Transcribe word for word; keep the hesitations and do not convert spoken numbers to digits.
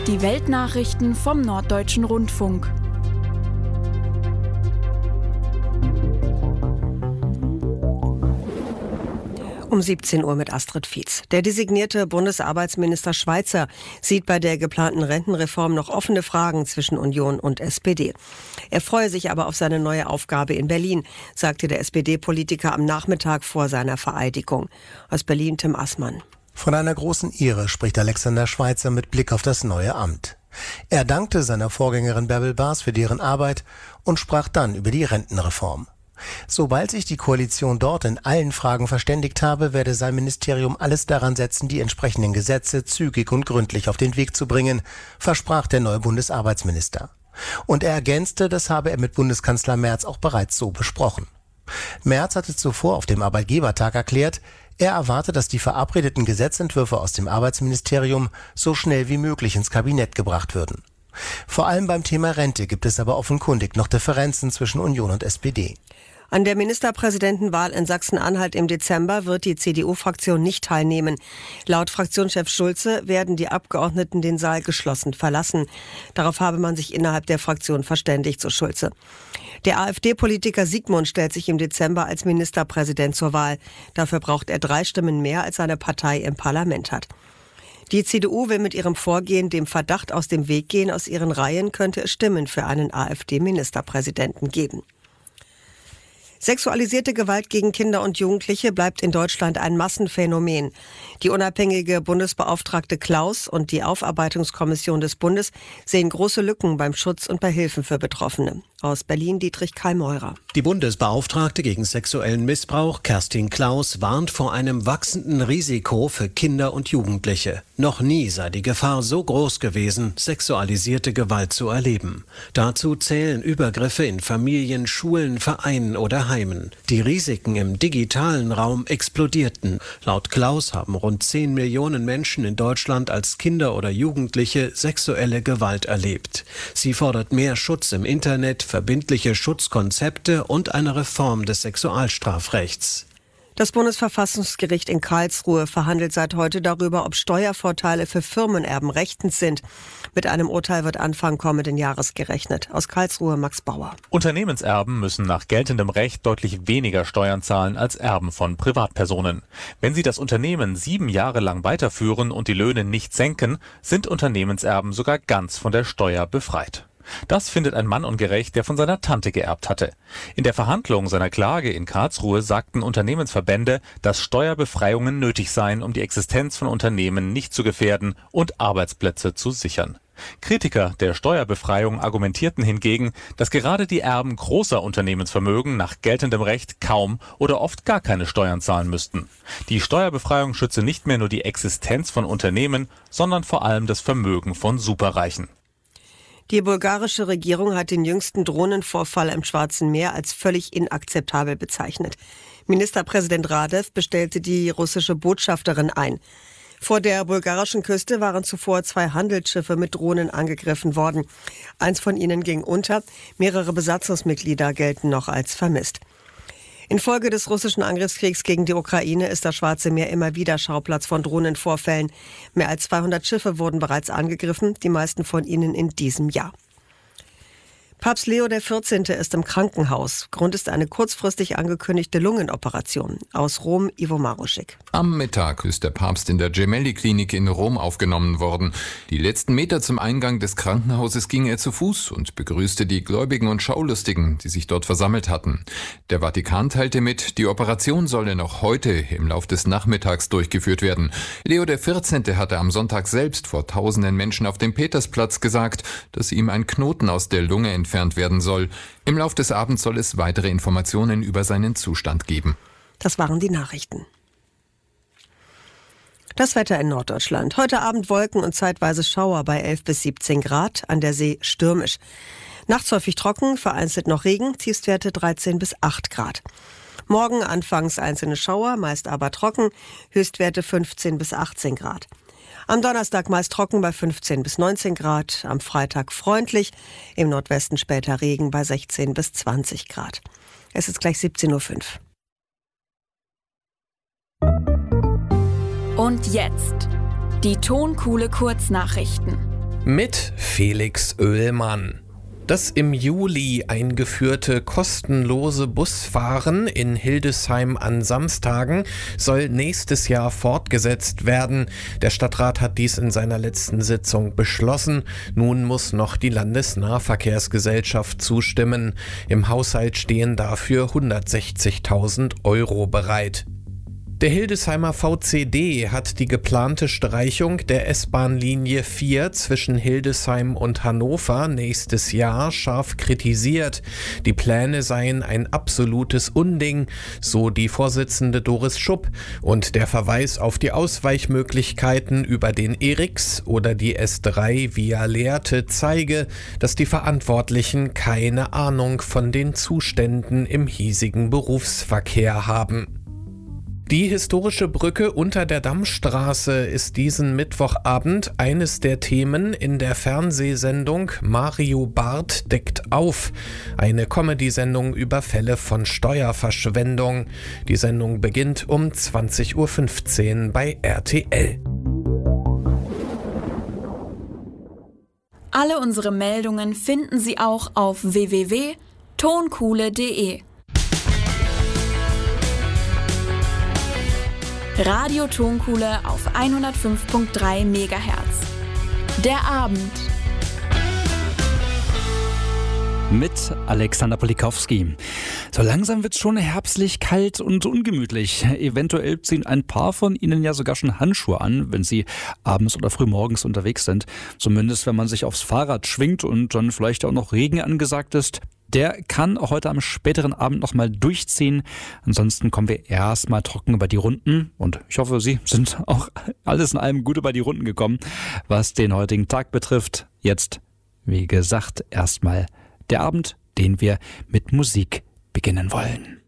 Die Weltnachrichten vom Norddeutschen Rundfunk. Um siebzehn Uhr mit Astrid Fietz. Der designierte Bundesarbeitsminister Schweizer sieht bei der geplanten Rentenreform noch offene Fragen zwischen Union und S P D. Er freue sich aber auf seine neue Aufgabe in Berlin, sagte der S P D-Politiker am Nachmittag vor seiner Vereidigung. Aus Berlin Tim Assmann. Von einer großen Ehre spricht Alexander Schweizer mit Blick auf das neue Amt. Er dankte seiner Vorgängerin Bärbel Baas für deren Arbeit und sprach dann über die Rentenreform. Sobald sich die Koalition dort in allen Fragen verständigt habe, werde sein Ministerium alles daran setzen, die entsprechenden Gesetze zügig und gründlich auf den Weg zu bringen, versprach der neue Bundesarbeitsminister. Und er ergänzte, das habe er mit Bundeskanzler Merz auch bereits so besprochen. Merz hatte zuvor auf dem Arbeitgebertag erklärt, er erwarte, dass die verabredeten Gesetzentwürfe aus dem Arbeitsministerium so schnell wie möglich ins Kabinett gebracht würden. Vor allem beim Thema Rente gibt es aber offenkundig noch Differenzen zwischen Union und S P D. An der Ministerpräsidentenwahl in Sachsen-Anhalt im Dezember wird die C D U-Fraktion nicht teilnehmen. Laut Fraktionschef Schulze werden die Abgeordneten den Saal geschlossen verlassen. Darauf habe man sich innerhalb der Fraktion verständigt, so Schulze. Der AfD-Politiker Siegmund stellt sich im Dezember als Ministerpräsident zur Wahl. Dafür braucht er drei Stimmen mehr, als seine Partei im Parlament hat. Die C D U will mit ihrem Vorgehen dem Verdacht aus dem Weg gehen. Aus ihren Reihen könnte es Stimmen für einen AfD-Ministerpräsidenten geben. Sexualisierte Gewalt gegen Kinder und Jugendliche bleibt in Deutschland ein Massenphänomen. Die unabhängige Bundesbeauftragte Klaus und die Aufarbeitungskommission des Bundes sehen große Lücken beim Schutz und bei Hilfen für Betroffene. Aus Berlin Dietrich Kallmeurer. Die Bundesbeauftragte gegen sexuellen Missbrauch, Kerstin Klaus, warnt vor einem wachsenden Risiko für Kinder und Jugendliche. Noch nie sei die Gefahr so groß gewesen, sexualisierte Gewalt zu erleben. Dazu zählen Übergriffe in Familien, Schulen, Vereinen oder Heimen. Die Risiken im digitalen Raum explodierten. Laut Klaus haben rund zehn Millionen Menschen in Deutschland als Kinder oder Jugendliche sexuelle Gewalt erlebt. Sie fordert mehr Schutz im Internet, verbindliche Schutzkonzepte und eine Reform des Sexualstrafrechts. Das Bundesverfassungsgericht in Karlsruhe verhandelt seit heute darüber, ob Steuervorteile für Firmenerben rechtens sind. Mit einem Urteil wird Anfang kommenden Jahres gerechnet. Aus Karlsruhe Max Bauer. Unternehmenserben müssen nach geltendem Recht deutlich weniger Steuern zahlen als Erben von Privatpersonen. Wenn sie das Unternehmen sieben Jahre lang weiterführen und die Löhne nicht senken, sind Unternehmenserben sogar ganz von der Steuer befreit. Das findet ein Mann ungerecht, der von seiner Tante geerbt hatte. In der Verhandlung seiner Klage in Karlsruhe sagten Unternehmensverbände, dass Steuerbefreiungen nötig seien, um die Existenz von Unternehmen nicht zu gefährden und Arbeitsplätze zu sichern. Kritiker der Steuerbefreiung argumentierten hingegen, dass gerade die Erben großer Unternehmensvermögen nach geltendem Recht kaum oder oft gar keine Steuern zahlen müssten. Die Steuerbefreiung schütze nicht mehr nur die Existenz von Unternehmen, sondern vor allem das Vermögen von Superreichen. Die bulgarische Regierung hat den jüngsten Drohnenvorfall im Schwarzen Meer als völlig inakzeptabel bezeichnet. Ministerpräsident Radev bestellte die russische Botschafterin ein. Vor der bulgarischen Küste waren zuvor zwei Handelsschiffe mit Drohnen angegriffen worden. Eins von ihnen ging unter, mehrere Besatzungsmitglieder gelten noch als vermisst. Infolge des russischen Angriffskriegs gegen die Ukraine ist das Schwarze Meer immer wieder Schauplatz von Drohnenvorfällen. Mehr als zweihundert Schiffe wurden bereits angegriffen, die meisten von ihnen in diesem Jahr. Papst Leo der vierzehnte ist im Krankenhaus. Grund ist eine kurzfristig angekündigte Lungenoperation. Aus Rom, Ivo Maruschik. Am Mittag ist der Papst in der Gemelli-Klinik in Rom aufgenommen worden. Die letzten Meter zum Eingang des Krankenhauses ging er zu Fuß und begrüßte die Gläubigen und Schaulustigen, die sich dort versammelt hatten. Der Vatikan teilte mit, die Operation solle noch heute im Lauf des Nachmittags durchgeführt werden. Leo der vierzehnte hatte am Sonntag selbst vor tausenden Menschen auf dem Petersplatz gesagt, dass ihm ein Knoten aus der Lunge entfernt werden soll. Im Lauf des Abends soll es weitere Informationen über seinen Zustand geben. Das waren die Nachrichten. Das Wetter in Norddeutschland. Heute Abend Wolken und zeitweise Schauer bei elf bis siebzehn Grad, an der See stürmisch. Nachts häufig trocken, vereinzelt noch Regen, Tiefstwerte dreizehn bis acht Grad. Morgen anfangs einzelne Schauer, meist aber trocken, Höchstwerte fünfzehn bis achtzehn Grad. Am Donnerstag meist trocken bei fünfzehn bis neunzehn Grad, am Freitag freundlich, im Nordwesten später Regen bei sechzehn bis zwanzig Grad. Es ist gleich siebzehn Uhr fünf. Und jetzt die Tonkuhle Kurznachrichten. Mit Felix Oehlmann. Das im Juli eingeführte kostenlose Busfahren in Hildesheim an Samstagen soll nächstes Jahr fortgesetzt werden. Der Stadtrat hat dies in seiner letzten Sitzung beschlossen. Nun muss noch die Landesnahverkehrsgesellschaft zustimmen. Im Haushalt stehen dafür hundertsechzigtausend Euro bereit. Der Hildesheimer V C D hat die geplante Streichung der S-Bahn-Linie vier zwischen Hildesheim und Hannover nächstes Jahr scharf kritisiert. Die Pläne seien ein absolutes Unding, so die Vorsitzende Doris Schupp, und der Verweis auf die Ausweichmöglichkeiten über den E R I X oder die S drei via Lehrte zeige, dass die Verantwortlichen keine Ahnung von den Zuständen im hiesigen Berufsverkehr haben. Die historische Brücke unter der Dammstraße ist diesen Mittwochabend eines der Themen in der Fernsehsendung Mario Barth deckt auf, eine Comedy-Sendung über Fälle von Steuerverschwendung. Die Sendung beginnt um zwanzig Uhr fünfzehn bei R T L. Alle unsere Meldungen finden Sie auch auf w w w punkt tonkuhle punkt de. Radio Tonkuhle auf hundertfünf Komma drei Megahertz. Der Abend. Mit Alexander Polikowski. So langsam wird es schon herbstlich kalt und ungemütlich. Eventuell ziehen ein paar von Ihnen ja sogar schon Handschuhe an, wenn Sie abends oder frühmorgens unterwegs sind. Zumindest, wenn man sich aufs Fahrrad schwingt und dann vielleicht auch noch Regen angesagt ist. Der kann auch heute am späteren Abend nochmal durchziehen. Ansonsten kommen wir erstmal trocken über die Runden. Und ich hoffe, Sie sind auch alles in allem gut über die Runden gekommen, was den heutigen Tag betrifft. Jetzt, wie gesagt, erstmal der Abend, den wir mit Musik beginnen wollen.